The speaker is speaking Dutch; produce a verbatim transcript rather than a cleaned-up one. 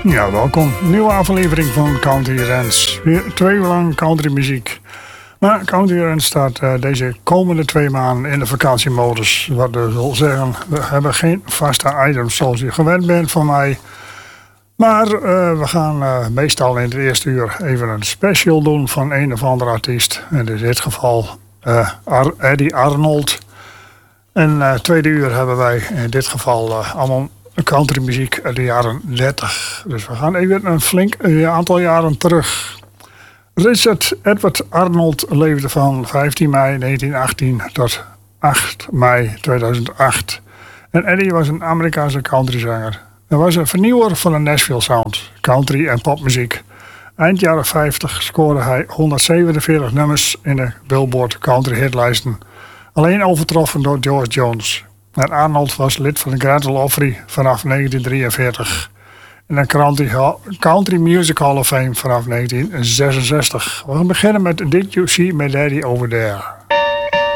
Ja, welkom. Nieuwe aflevering van Country Rants. Weer twee uur lang country muziek. Maar Country Rants staat uh, deze komende twee maanden in de vakantiemodus. Wat dus wil zeggen, we hebben geen vaste items zoals je gewend bent van mij. Maar uh, we gaan uh, meestal in het eerste uur even een special doen van een of andere artiest. En in dit geval uh, Ar- Eddie Arnold. En in het uh, tweede uur hebben wij in dit geval uh, allemaal countrymuziek uit de jaren dertig. Dus we gaan even een flink een aantal jaren terug. Richard Edward Arnold leefde van vijftien mei negentienhonderdachttien tot acht mei tweeduizend acht. En Eddie was een Amerikaanse countryzanger. Hij was een vernieuwer van de Nashville Sound, country en popmuziek. Eind jaren vijftig scoorde hij honderdzevenenveertig nummers in de Billboard country hitlijsten. Alleen overtroffen door George Jones. En Arnold was lid van de Grand Ole Opry vanaf negentien drieënveertig. En de Country, Country Music Hall of Fame vanaf negentien zesenzestig. We gaan beginnen met Did You See My Daddy Over There?